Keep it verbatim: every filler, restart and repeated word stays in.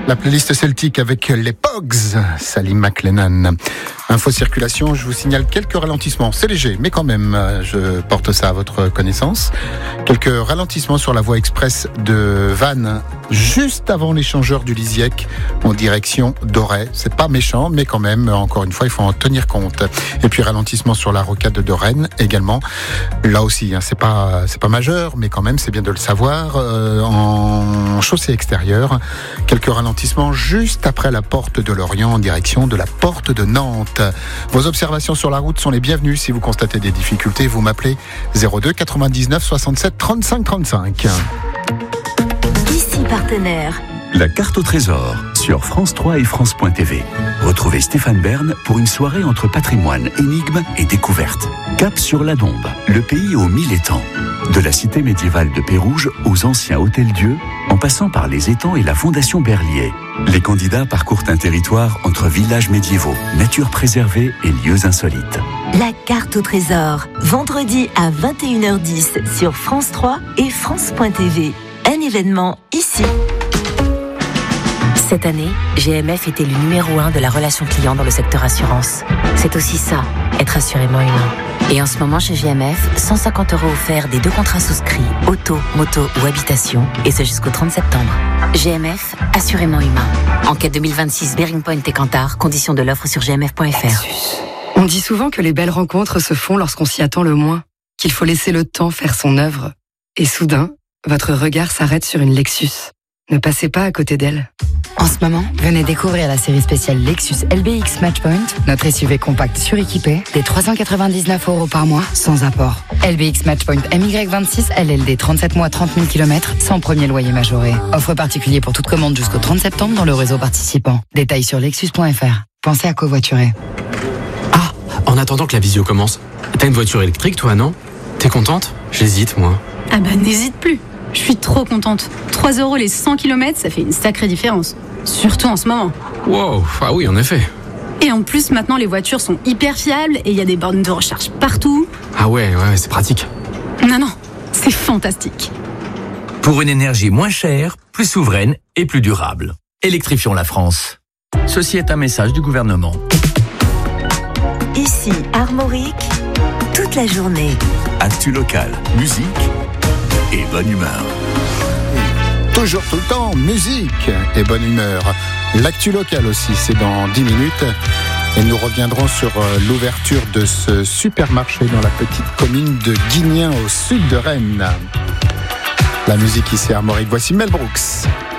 La playlist celtique avec les Pogs, Salim McLennan. Info circulation, je vous signale quelques ralentissements. C'est léger, mais quand même, je porte ça à votre connaissance. Quelques ralentissements sur la voie express de Vannes, juste avant l'échangeur du Lisiec, en direction d'Auray. C'est pas méchant, mais quand même, encore une fois, il faut en tenir compte. Et puis ralentissement sur la rocade de Rennes également. Là aussi, hein, c'est pas c'est pas majeur, mais quand même, c'est bien de le savoir. Euh, en chaussée extérieure, quelques ralentissements juste après la porte de Lorient en direction de la porte de Nantes. Vos observations sur la route sont les bienvenues. Si vous constatez des difficultés, vous m'appelez zéro deux quatre-vingt-dix-neuf soixante-sept trente-cinq trente-cinq. Ici partenaire. La carte au trésor sur France trois et France point T V. Retrouvez Stéphane Bern pour une soirée entre patrimoine, énigmes et découvertes. Cap sur la Dombe, le pays aux mille étangs. De la cité médiévale de Pérouge aux anciens hôtels-dieux, en passant par les étangs et la fondation Berlier. Les candidats parcourent un territoire entre villages médiévaux, nature préservée et lieux insolites. La carte au trésor, vendredi à vingt et une heures dix sur France trois et France point T V. Un événement ici. Cette année, G M F était le numéro un de la relation client dans le secteur assurance. C'est aussi ça, être assurément humain. Et en ce moment chez G M F, cent cinquante euros offerts des deux contrats souscrits, auto, moto ou habitation, et ce jusqu'au trente septembre. G M F, assurément humain. Enquête deux mille vingt-six, Bearing Point et Kantar, conditions de l'offre sur g m f point f r. On dit souvent que les belles rencontres se font lorsqu'on s'y attend le moins, qu'il faut laisser le temps faire son œuvre. Et soudain, votre regard s'arrête sur une Lexus. Ne passez pas à côté d'elle. En ce moment, venez découvrir la série spéciale Lexus L B X Matchpoint, notre S U V compact suréquipé, des trois cent quatre-vingt-dix-neuf euros par mois, sans apport. L B X Matchpoint M Y vingt-six, L L D trente-sept mois, trente mille kilomètres, sans premier loyer majoré. Offre particulier pour toute commande jusqu'au trente septembre dans le réseau participant. Détails sur lexus point f r. Pensez à covoiturer. Ah, en attendant que la visio commence, t'as une voiture électrique toi, non? T'es contente? J'hésite, moi. Ah bah n'hésite plus. Je suis trop contente. trois euros les cent kilomètres, ça fait une sacrée différence. Surtout en ce moment. Wow, ah oui, en effet. Et en plus, maintenant, les voitures sont hyper fiables et il y a des bornes de recharge partout. Ah ouais, ouais, c'est pratique. Non, non, c'est fantastique. Pour une énergie moins chère, plus souveraine et plus durable. Électrifions la France. Ceci est un message du gouvernement. Ici, Armorique, toute la journée. Actu local, musique et bonne humeur. Toujours tout le temps, musique et bonne humeur. L'actu locale aussi, c'est dans dix minutes. Et nous reviendrons sur l'ouverture de ce supermarché dans la petite commune de Guignin au sud de Rennes. La musique ici à Armorique. Voici Mel Brooks.